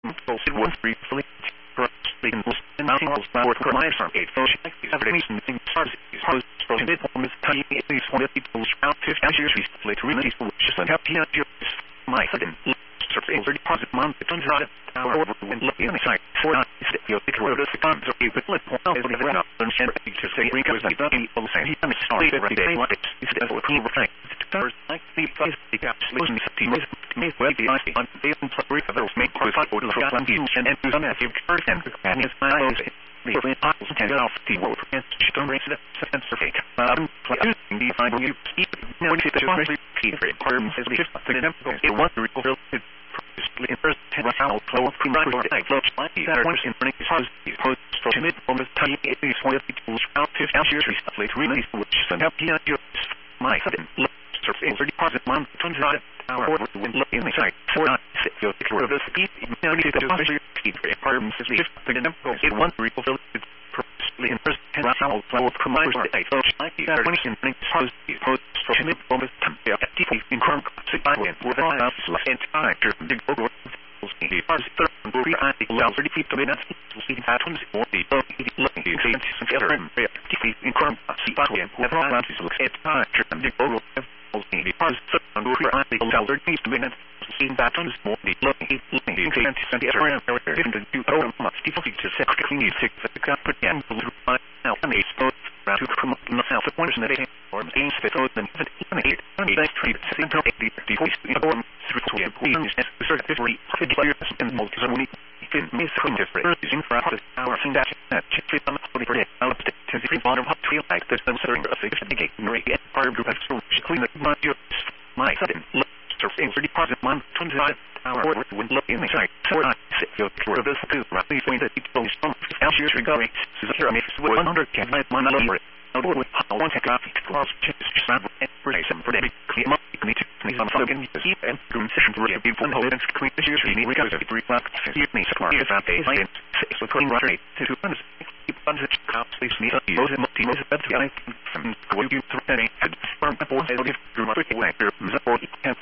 It was briefly in mountains for clients from 8 ocean everything stars host from mid form is tiny at least 1 people around 50 years recently to release delicious and happy my sudden surface or deposit month it turns out our when looking in the site for us you road of the funds or you could let point out the run up and share to say we goes like that people say he can start every day what is the cool thing first like the price the gaps listen to team me where the ice on the play of those make close out of the land and do some active person and his eyes the apostles can get off the world and don't raise the sense of fake the final you keep no it's the secret terms is the example it was the real in first how flow of cream right I flow like that once in running is post from mid from the tiny it is one of the tools out 50 years recently to release which some happy my sudden surface or deposit month turns out our when look in the site for not sit your of the speed now need to measure speed requirements is the example it one real purposely in first how flow of cream right I flow like that once in running post from mid from the tiny in current situation with all of and time to big over the first third we are the already people in that see atoms or the looking in current situation with all of at time to big over the first third we are the already people in that in atoms more the looking and to over much difficult to set clean sick the put and now and expose to promote myself the points that they or things that those and they treat simple the voice in form through to the certificate for the players and multi-zone in miss different in front of our thing that fit on the project out to the bottom of trail like this and certain of the gate and part group of clean my sudden surface for deposit month turns out our order when look in the site for us your for this to roughly point that it goes from 5 years ago is here makes 100 can my number with one take off cross and brace and for the clean up need to some slogan keep and transition to be full hold and clean issues we need to go to 3 o'clock you need to clear that base and so clean right to keep on the cops please need to use most of the I from go you through any firm for